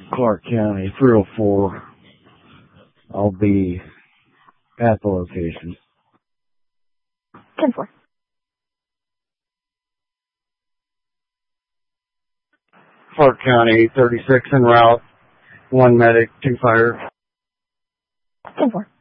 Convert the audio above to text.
Clark County, 304. I'll be at the location. 10-4. Clark County, 36 en route. 1 medic, 2 fire. 10-4.